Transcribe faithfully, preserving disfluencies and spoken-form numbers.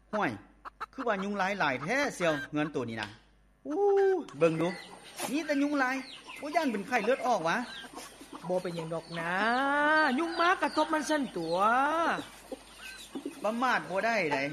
ห้วยคือว่ายุงลายหลายแท้เสียวเงินตัวนี้นะอู้เบิ่งดูนี่แต่ยุงลายบ่ย่านเป็นไข้เลือดออกวะบ่เป็นหยังดอกนะยุงมากระทบมันสั่นตัวประมาทบ่ได้ได